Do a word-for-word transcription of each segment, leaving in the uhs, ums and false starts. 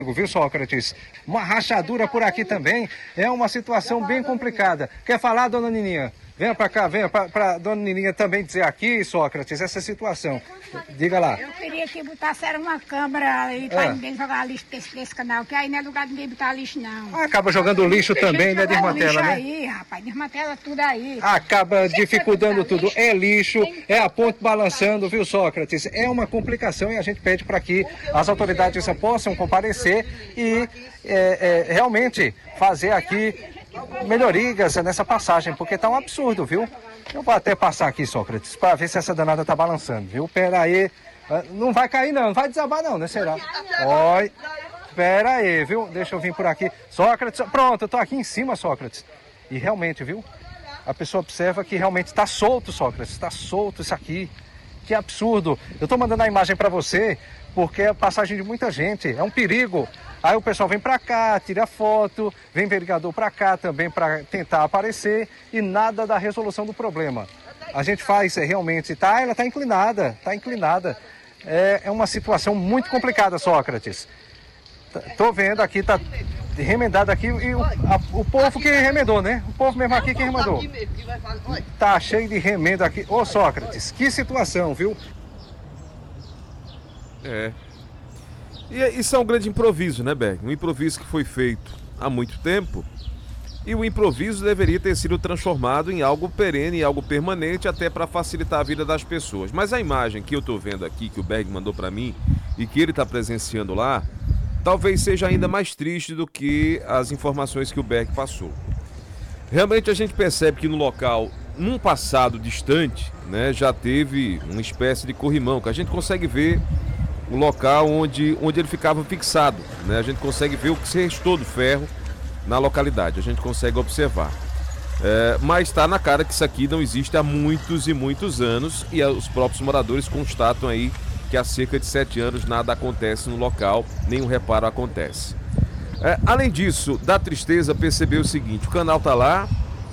Viu, Sócrates? Uma rachadura por aqui também é uma situação bem complicada. Quer falar, dona Nininha? Venha para cá, venha para dona Nininha também dizer aqui, Sócrates, essa situação. Diga lá. Eu queria que botasse uma câmera aí para Ah. ninguém jogar lixo desse, desse canal, que aí não é lugar de ninguém botar lixo, não. Acaba jogando lixo também, né? Desmantela, lixo né? aí, rapaz, desmantela tudo aí. Acaba dificultando tudo. É lixo, é a ponte balançando, viu, Sócrates? É uma complicação e a gente pede para que as autoridades possam comparecer e é, é, realmente fazer aqui melhorias nessa passagem, porque tá um absurdo, viu? Eu vou até passar aqui, Sócrates, para ver se essa danada tá balançando, viu? Pera aí. Não vai cair não, não vai desabar não, né? Será? Oi. Pera aí, viu? Deixa eu vir por aqui. Sócrates, pronto, eu tô aqui em cima, Sócrates. E realmente, viu? A pessoa observa que realmente está solto, Sócrates. Está solto isso aqui. Que absurdo. Eu tô mandando a imagem para você porque é a passagem de muita gente. É um perigo. Aí o pessoal vem para cá, tira foto, vem verificador para cá também para tentar aparecer e nada da resolução do problema. A gente faz é, realmente, tá? Ela tá inclinada, tá inclinada. É, é uma situação muito complicada, Sócrates. Tô vendo aqui, tá remendado aqui e o, a, o povo que remendou, né? O povo mesmo aqui que remendou. Tá cheio de remendo aqui. Ô Sócrates, que situação, viu? É. E isso é um grande improviso, né, Berg? Um improviso que foi feito há muito tempo e o improviso deveria ter sido transformado em algo perene, em algo permanente, até para facilitar a vida das pessoas. Mas a imagem que eu tô vendo aqui, que o Berg mandou para mim e que ele tá presenciando lá, talvez seja ainda mais triste do que as informações que o Berg passou. Realmente a gente percebe que no local, num passado distante, né, já teve uma espécie de corrimão, que a gente consegue ver o local onde, onde ele ficava fixado, né? A gente consegue ver o que se restou do ferro na localidade, a gente consegue observar. É, mas está na cara que isso aqui não existe há muitos e muitos anos e os próprios moradores constatam aí que há cerca de sete anos nada acontece no local, nenhum reparo acontece. É, além disso, dá tristeza perceber o seguinte, o canal tá lá,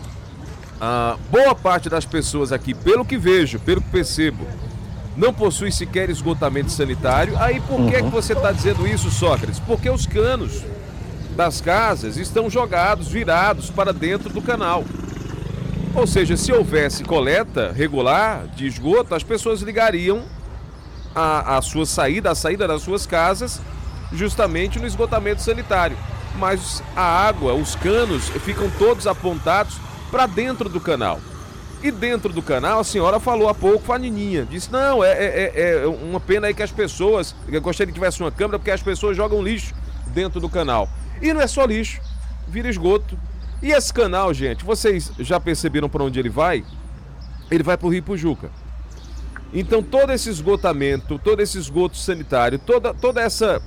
a boa parte das pessoas aqui, pelo que vejo, pelo que percebo, não possui sequer esgotamento sanitário. Aí por que, que você está dizendo isso, Sócrates? Porque os canos das casas estão jogados, virados para dentro do canal. Ou seja, se houvesse coleta regular de esgoto, as pessoas ligariam a, a sua saída, a saída das suas casas, justamente no esgotamento sanitário. Mas a água, os canos ficam todos apontados para dentro do canal. E dentro do canal, a senhora falou há pouco com a Nininha. Disse, não, é, é, é uma pena aí que as pessoas... Eu gostaria que tivesse uma câmera, porque as pessoas jogam lixo dentro do canal. E não é só lixo, vira esgoto. E esse canal, gente, vocês já perceberam para onde ele vai? Ele vai para o Rio Pujuca. Então todo esse esgotamento, todo esse esgoto sanitário, toda, toda essa...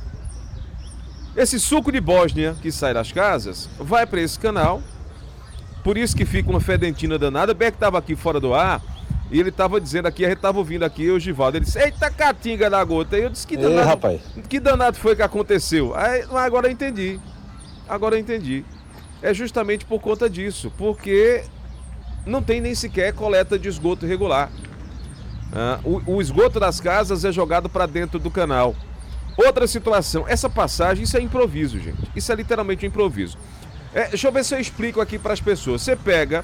Esse suco de Bósnia que sai das casas, vai para esse canal. Por isso que fica uma fedentina danada. O Beck estava aqui fora do ar e ele estava dizendo aqui, a gente estava ouvindo aqui, o Givaldo, ele disse, eita catinga da gota. E eu disse, que danado, Ei, rapaz. que danado foi que aconteceu? Aí, agora eu entendi, agora eu entendi. É justamente por conta disso, porque não tem nem sequer coleta de esgoto regular. Ah, o, o esgoto das casas é jogado para dentro do canal. Outra situação, essa passagem, isso é improviso, gente. Isso é literalmente um improviso. É, deixa eu ver se eu explico aqui para as pessoas. Você pega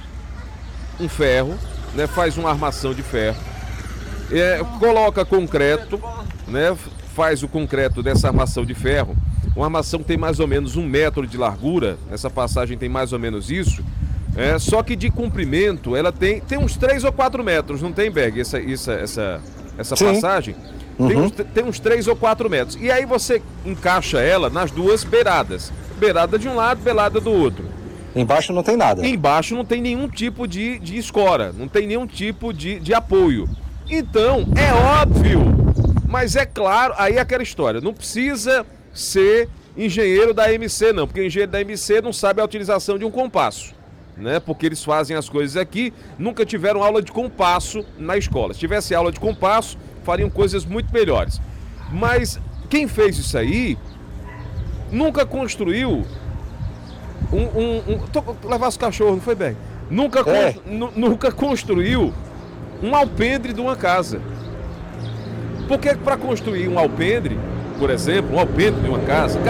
um ferro, né, faz uma armação de ferro, é, coloca concreto, né, faz o concreto dessa armação de ferro. Uma armação que tem mais ou menos um metro de largura, essa passagem tem mais ou menos isso, é, só que de comprimento ela tem, tem uns três ou quatro metros, não tem, Berg, essa, essa, essa, essa passagem? Uhum. Tem, uns, tem uns três ou quatro metros. E aí você encaixa ela nas duas beiradas. Beirada de um lado, beirada do outro. Embaixo não tem nada. Embaixo não tem nenhum tipo de, de escora, não tem nenhum tipo de, de apoio. Então, é óbvio, mas é claro, aí é aquela história, não precisa ser engenheiro da M C não, porque engenheiro da M C não sabe a utilização de um compasso, né? Porque eles fazem as coisas aqui, nunca tiveram aula de compasso na escola. Se tivesse aula de compasso, fariam coisas muito melhores. Mas quem fez isso aí nunca construiu um... um, um tô, levasse o cachorro, não foi bem? Nunca, é. con, nunca construiu um alpendre de uma casa. Porque para construir um alpendre, por exemplo, um alpendre de uma casa,